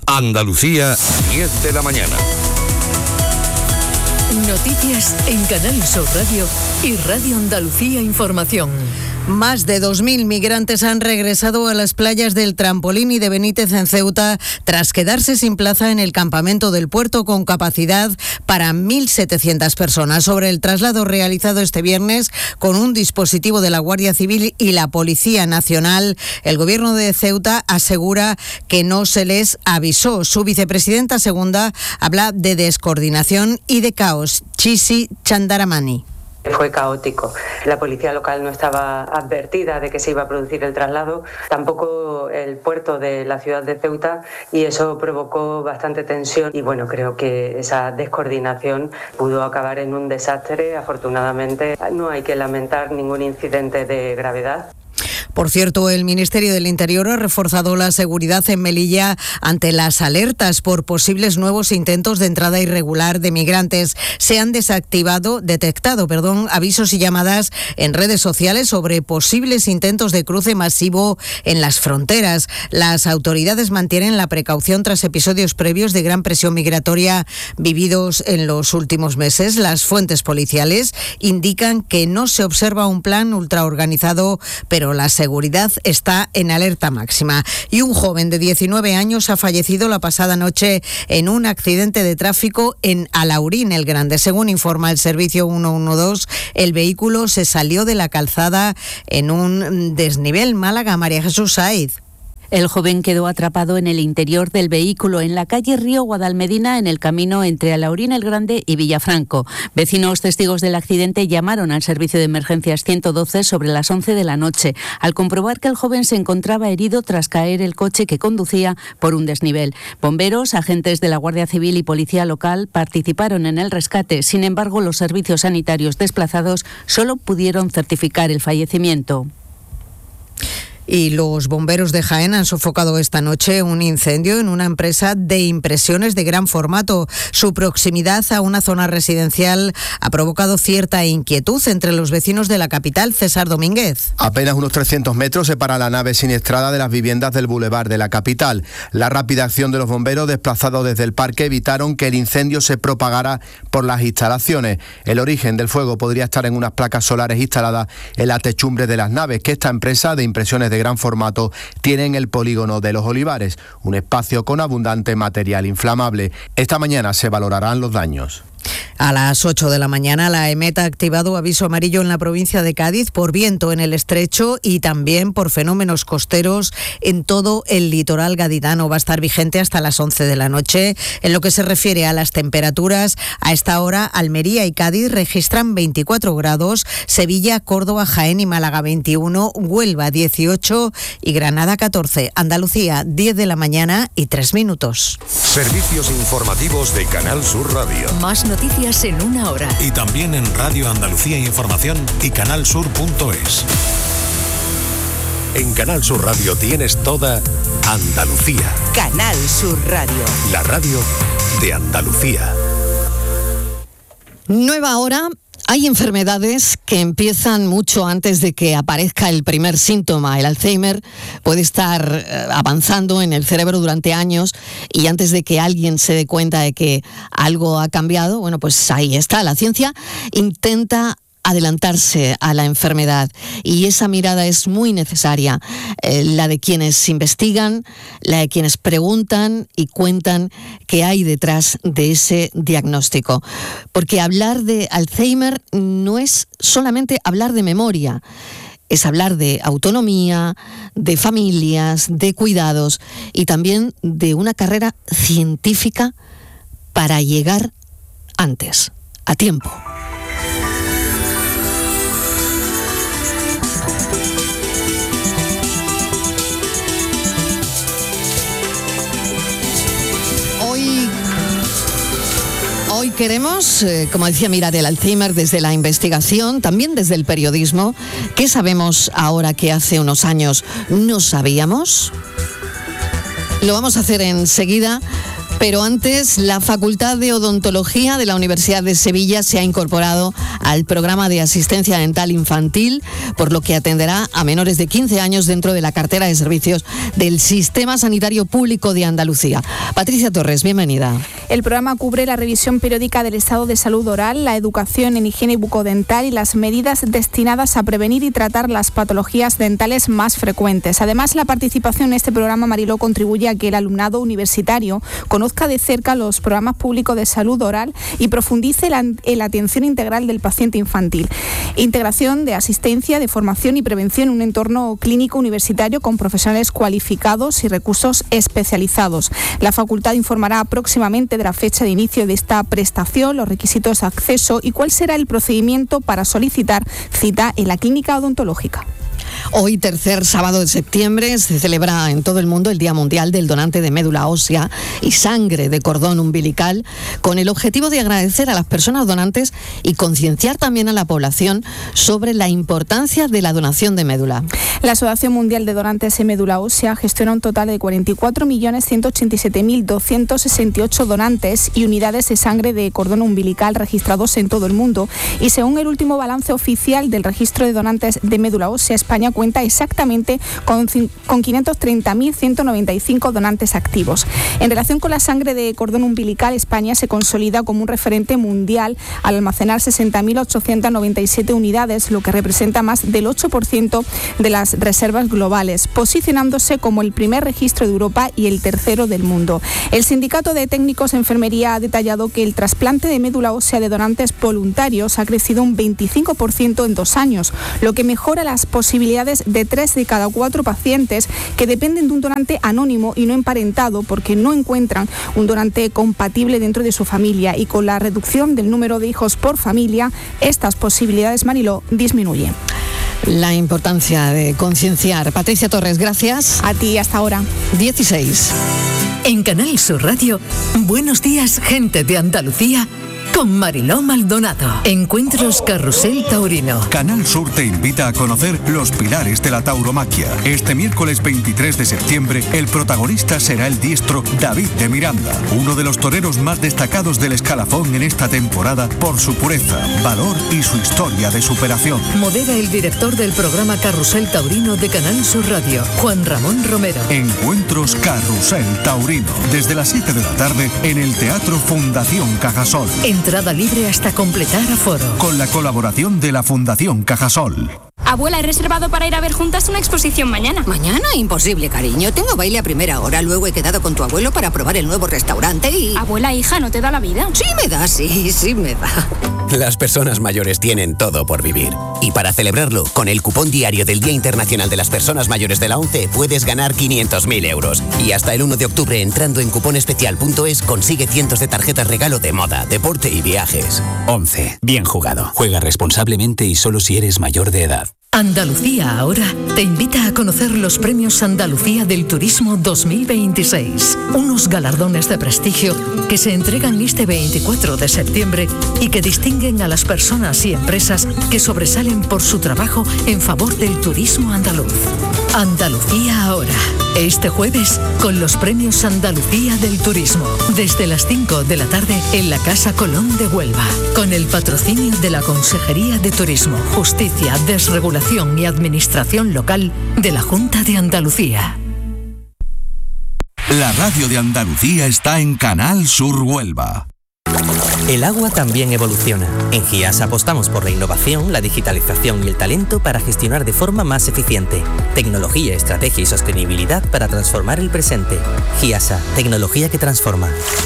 Andalucía, 10 de la mañana. Noticias en Canal Sur Radio y Radio Andalucía Información. Más de 2.000 migrantes han regresado a las playas del Trampolín y de Benítez en Ceuta tras quedarse sin plaza en el campamento del puerto con capacidad para 1.700 personas. Sobre el traslado realizado este viernes con un dispositivo de la Guardia Civil y la Policía Nacional, el Gobierno de Ceuta asegura que no se les avisó. Su vicepresidenta segunda habla de descoordinación y de caos. Chisi Chandaramani. Fue caótico. La policía local no estaba advertida de que se iba a producir el traslado, tampoco el puerto de la ciudad de Ceuta, y eso provocó bastante tensión. Y bueno, creo que esa descoordinación pudo acabar en un desastre. Afortunadamente no hay que lamentar ningún incidente de gravedad. Por cierto, el Ministerio del Interior ha reforzado la seguridad en Melilla ante las alertas por posibles nuevos intentos de entrada irregular de migrantes. Se han detectado avisos y llamadas en redes sociales sobre posibles intentos de cruce masivo en las fronteras. Las autoridades mantienen la precaución tras episodios previos de gran presión migratoria vividos en los últimos meses. Las fuentes policiales indican que no se observa un plan ultraorganizado, pero la seguridad está en alerta máxima. Y un joven de 19 años ha fallecido la pasada noche en un accidente de tráfico en Alaurín el Grande. Según informa el servicio 112, el vehículo se salió de la calzada en un desnivel. Málaga, María Jesús Saíz. El joven quedó atrapado en el interior del vehículo en la calle Río Guadalmedina, en el camino entre Alaurín el Grande y Villafranco. Vecinos testigos del accidente llamaron al servicio de emergencias 112 sobre las 11 de la noche, al comprobar que el joven se encontraba herido tras caer el coche que conducía por un desnivel. Bomberos, agentes de la Guardia Civil y Policía Local participaron en el rescate. Sin embargo, los servicios sanitarios desplazados solo pudieron certificar el fallecimiento. Y los bomberos de Jaén han sofocado esta noche un incendio en una empresa de impresiones de gran formato. Su proximidad a una zona residencial ha provocado cierta inquietud entre los vecinos de la capital. César Domínguez. Apenas unos 300 metros separa la nave siniestrada de las viviendas del bulevar de la capital. La rápida acción de los bomberos desplazados desde el parque evitaron que el incendio se propagara por las instalaciones. El origen del fuego podría estar en unas placas solares instaladas en la techumbre de las naves que esta empresa de impresiones de gran formato tiene en el polígono de Los Olivares, un espacio con abundante material inflamable. Esta mañana se valorarán los daños. A las 8 de la mañana, la EMET ha activado aviso amarillo en la provincia de Cádiz por viento en el estrecho y también por fenómenos costeros en todo el litoral gaditano. Va a estar vigente hasta las 11 de la noche. En lo que se refiere a las temperaturas, a esta hora Almería y Cádiz registran 24 grados, Sevilla, Córdoba, Jaén y Málaga 21, Huelva 18 y Granada 14. Andalucía, 10 de la mañana y 3 minutos. Servicios informativos de Canal Sur Radio. Más noticias en una hora. Y también en Radio Andalucía Información y canalsur.es. En Canal Sur Radio tienes toda Andalucía. Canal Sur Radio. La radio de Andalucía. Nueva hora. Hay enfermedades que empiezan mucho antes de que aparezca el primer síntoma. El Alzheimer puede estar avanzando en el cerebro durante años y antes de que alguien se dé cuenta de que algo ha cambiado, bueno, pues ahí está. La ciencia intenta adelantarse a la enfermedad y esa mirada es muy necesaria, la de quienes investigan, la de quienes preguntan y cuentan qué hay detrás de ese diagnóstico, porque hablar de Alzheimer no es solamente hablar de memoria, es hablar de autonomía, de familias, de cuidados y también de una carrera científica para llegar antes, a tiempo. Hoy queremos, como decía, mirar el Alzheimer desde la investigación, también desde el periodismo. ¿Qué sabemos ahora que hace unos años no sabíamos? Lo vamos a hacer enseguida Pero antes, la Facultad de Odontología de la Universidad de Sevilla se ha incorporado al programa de asistencia dental infantil, por lo que atenderá a menores de 15 años dentro de la cartera de servicios del Sistema Sanitario Público de Andalucía. Patricia Torres, bienvenida. El programa cubre la revisión periódica del estado de salud oral, la educación en higiene bucodental y las medidas destinadas a prevenir y tratar las patologías dentales más frecuentes. Además, la participación en este programa, Mariló, contribuye a que el alumnado universitario conozca de cerca los programas públicos de salud oral y profundice en la atención integral del paciente infantil. Integración de asistencia, de formación y prevención en un entorno clínico universitario con profesionales cualificados y recursos especializados. La facultad informará próximamente de la fecha de inicio de esta prestación, los requisitos de acceso y cuál será el procedimiento para solicitar cita en la clínica odontológica. Hoy, tercer sábado de septiembre, se celebra en todo el mundo el Día Mundial del Donante de Médula Ósea y Sangre de Cordón Umbilical, con el objetivo de agradecer a las personas donantes y concienciar también a la población sobre la importancia de la donación de médula. La Asociación Mundial de Donantes de Médula Ósea gestiona un total de 44.187.268 donantes y unidades de sangre de cordón umbilical registrados en todo el mundo, y según el último balance oficial del registro de donantes de médula ósea, España cuenta exactamente con 530.195 donantes activos. En relación con la sangre de cordón umbilical, España se consolida como un referente mundial al almacenar 60.897 unidades, lo que representa más del 8% de las reservas globales, posicionándose como el primer registro de Europa y el tercero del mundo. El Sindicato de Técnicos de Enfermería ha detallado que el trasplante de médula ósea de donantes voluntarios ha crecido un 25% en 2 años, lo que mejora las posibilidades de 3 de cada 4 pacientes que dependen de un donante anónimo y no emparentado porque no encuentran un donante compatible dentro de su familia, y con la reducción del número de hijos por familia, estas posibilidades, Mariló, disminuyen. La importancia de concienciar. Patricia Torres, gracias. A ti, hasta ahora. 16. En Canal Sur Radio, Buenos días, gente de Andalucía, con Mariló Maldonado. Encuentros Carrusel Taurino. Canal Sur te invita a conocer los pilares de la tauromaquia. Este miércoles 23 de septiembre, el protagonista será el diestro David de Miranda, uno de los toreros más destacados del escalafón en esta temporada por su pureza, valor y su historia de superación. Modera el director del programa Carrusel Taurino de Canal Sur Radio, Juan Ramón Romero. Encuentros Carrusel Taurino, desde las 7 de la tarde en el Teatro Fundación Cajasol. Entrada libre hasta completar aforo. Con la colaboración de la Fundación Cajasol. Abuela, he reservado para ir a ver juntas una exposición mañana. ¿Mañana? Imposible, cariño. Tengo baile a primera hora. Luego he quedado con tu abuelo para probar el nuevo restaurante y... Abuela, hija, ¿no te da la vida? Sí me da, sí me da. Las personas mayores tienen todo por vivir. Y para celebrarlo, con el cupón diario del Día Internacional de las Personas Mayores de la ONCE puedes ganar 500.000 euros. Y hasta el 1 de octubre, entrando en cuponespecial.es, consigue cientos de tarjetas regalo de moda, deporte y viajes. ONCE. Bien jugado. Juega responsablemente y solo si eres mayor de edad. Andalucía Ahora te invita a conocer los Premios Andalucía del Turismo 2026, unos galardones de prestigio que se entregan este 24 de septiembre y que distinguen a las personas y empresas que sobresalen por su trabajo en favor del turismo andaluz. Andalucía Ahora, este jueves con los Premios Andalucía del Turismo, desde las 5 de la tarde en la Casa Colón de Huelva, con el patrocinio de la Consejería de Turismo, Justicia, Desregulación y Administración Local de la Junta de Andalucía. La radio de Andalucía está en Canal Sur Huelva. El agua también evoluciona. En GIAS apostamos por la innovación, la digitalización y el talento para gestionar de forma más eficiente. Tecnología, estrategia y sostenibilidad para transformar el presente. GIASA, tecnología que transforma.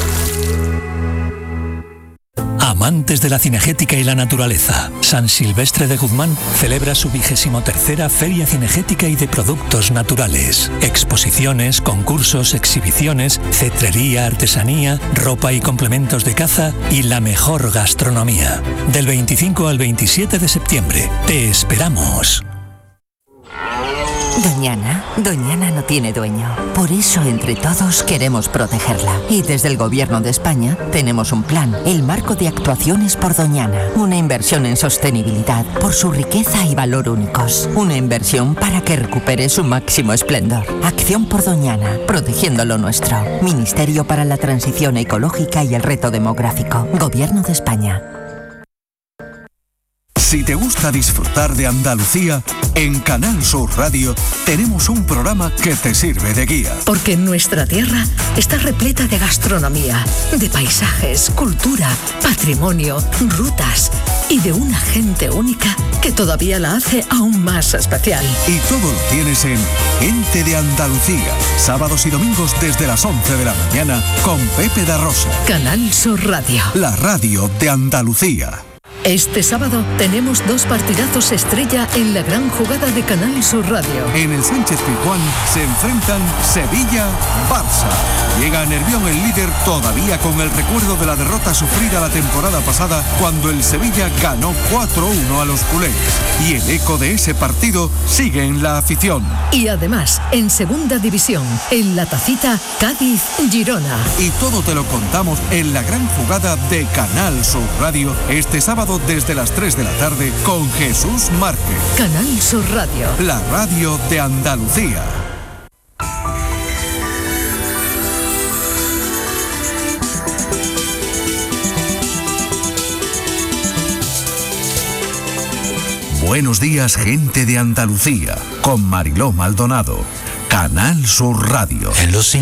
Amantes de la cinegética y la naturaleza, San Silvestre de Guzmán celebra su 23ª Feria Cinegética y de Productos Naturales. Exposiciones, concursos, exhibiciones, cetrería, artesanía, ropa y complementos de caza y la mejor gastronomía. Del 25 al 27 de septiembre. ¡Te esperamos! Doñana no tiene dueño. Por eso, entre todos, queremos protegerla. Y desde el Gobierno de España tenemos un plan, el Marco de Actuaciones por Doñana. Una inversión en sostenibilidad por su riqueza y valor únicos. Una inversión para que recupere su máximo esplendor. Acción por Doñana, protegiendo lo nuestro. Ministerio para la Transición Ecológica y el Reto Demográfico. Gobierno de España. Si te gusta disfrutar de Andalucía, en Canal Sur Radio tenemos un programa que te sirve de guía. Porque nuestra tierra está repleta de gastronomía, de paisajes, cultura, patrimonio, rutas y de una gente única que todavía la hace aún más especial. Y todo lo tienes en Gente de Andalucía, sábados y domingos desde las 11 de la mañana con Pepe da Rosa. Canal Sur Radio. La radio de Andalucía. Este sábado tenemos 2 partidazos estrella en la gran jugada de Canal Sur Radio. En el Sánchez-Pizjuán se enfrentan Sevilla-Barça. Llega a Nervión el líder todavía con el recuerdo de la derrota sufrida la temporada pasada cuando el Sevilla ganó 4-1 a los culés. Y el eco de ese partido sigue en la afición. Y además, en Segunda División, en la Tacita, Cádiz-Girona. Y todo te lo contamos en la gran jugada de Canal Sur Radio este sábado desde las 3 de la tarde con Jesús Márquez. Canal Sur Radio. La radio de Andalucía. Buenos días, gente de Andalucía, con Mariló Maldonado. Canal Sur Radio. En los